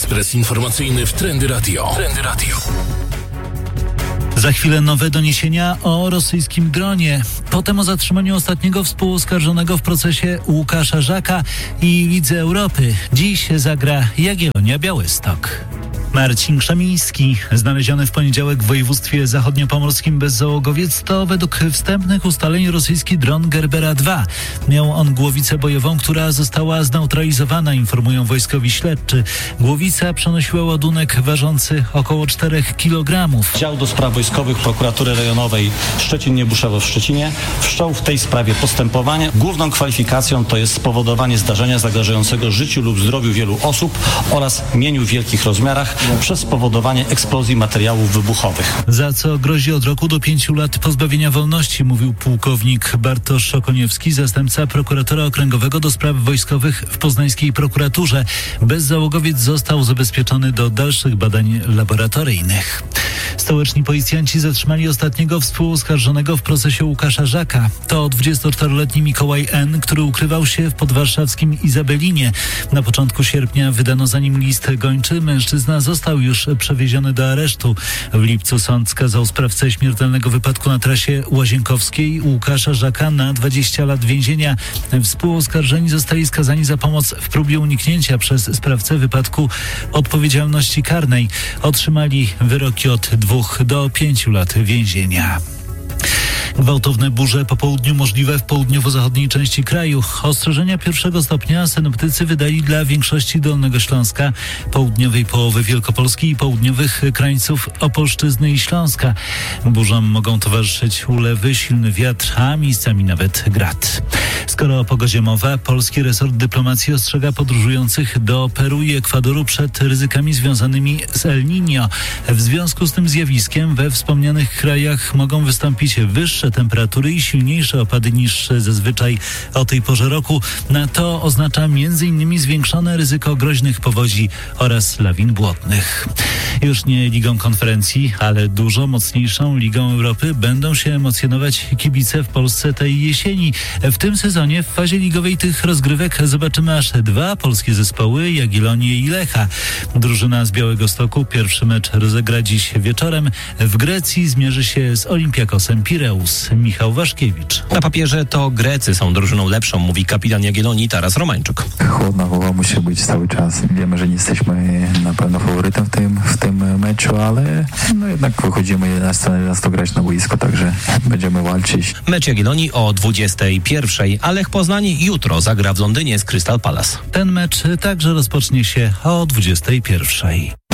Ekspres informacyjny w Trendy Radio. Trendy Radio. Za chwilę nowe doniesienia o rosyjskim dronie. Potem o zatrzymaniu ostatniego współoskarżonego w procesie Łukasza Żaka i Lidze Europy. Dziś zagra Jagiellonia Białystok. Marcin Krzemiński, znaleziony w poniedziałek w województwie zachodniopomorskim bezzałogowiec, to według wstępnych ustaleń rosyjski dron Gerbera 2. Miał on głowicę bojową, która została zneutralizowana, informują wojskowi śledczy. Głowica przenosiła ładunek ważący około 4 kg. Dział do spraw wojskowych Prokuratury Rejonowej Szczecin-Niebuszewo w Szczecinie wszczął w tej sprawie postępowanie. Główną kwalifikacją to jest spowodowanie zdarzenia zagrażającego życiu lub zdrowiu wielu osób oraz mieniu w wielkich rozmiarach przez spowodowanie eksplozji materiałów wybuchowych. Za co grozi od roku do 5 lat pozbawienia wolności, mówił pułkownik Bartosz Okoniewski, zastępca prokuratora okręgowego do spraw wojskowych w poznańskiej prokuraturze. Bezzałogowiec został zabezpieczony do dalszych badań laboratoryjnych. Stołeczni policjanci zatrzymali ostatniego współoskarżonego w procesie Łukasza Żaka. To 24-letni Mikołaj N., który ukrywał się w podwarszawskim Izabelinie. Na początku sierpnia wydano za nim list gończy. Mężczyzna został już przewieziony do aresztu. W lipcu sąd skazał sprawcę śmiertelnego wypadku na trasie Łazienkowskiej Łukasza Żaka na 20 lat więzienia. Współoskarżeni zostali skazani za pomoc w próbie uniknięcia przez sprawcę wypadku odpowiedzialności karnej. Otrzymali wyroki od 2 do 5 lat więzienia. Gwałtowne burze po południu możliwe w południowo-zachodniej części kraju. Ostrzeżenia 1 stopnia synoptycy wydali dla większości Dolnego Śląska, południowej połowy Wielkopolski i południowych krańców Opolszczyzny i Śląska. Burzom mogą towarzyszyć ulewy, silny wiatr, a miejscami nawet grad. Skoro o pogodzie mowa, polski resort dyplomacji ostrzega podróżujących do Peru i Ekwadoru przed ryzykami związanymi z El Niño. W związku z tym zjawiskiem we wspomnianych krajach mogą wystąpić wyższe temperatury i silniejsze opady niż zazwyczaj o tej porze roku. To oznacza m.in. zwiększone ryzyko groźnych powodzi oraz lawin błotnych. Już nie Ligą Konferencji, ale dużo mocniejszą Ligą Europy będą się emocjonować kibice w Polsce tej jesieni. W tym sezonie w fazie ligowej tych rozgrywek zobaczymy aż 2 polskie zespoły, Jagiellonię i Lecha. Drużyna z Białegostoku pierwszy mecz rozegra dziś wieczorem. W Grecji zmierzy się z Olympiakosem Pireus. Michał Waszkiewicz. Na papierze to Grecy są drużyną lepszą, mówi kapitan Jagiellonii Taras Romańczuk. Chłodna głowa musi być cały czas. Wiemy, że nie jesteśmy na pewno faworytem w tym meczu, ale jednak wychodzimy 11 grać na boisko, także będziemy walczyć. Mecz Jagiellonii o 21:00, a Lech Poznań jutro zagra w Londynie z Crystal Palace. Ten mecz także rozpocznie się o 21:00.